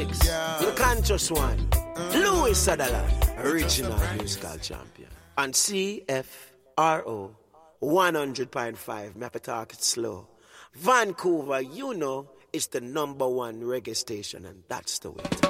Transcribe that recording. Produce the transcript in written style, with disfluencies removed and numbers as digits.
The conscious one. Louis Sutherland, original musical champion. And CFRO 100.5. Me have to talk it slow. Vancouver, you know, is the #1 reggae station, and that's the way.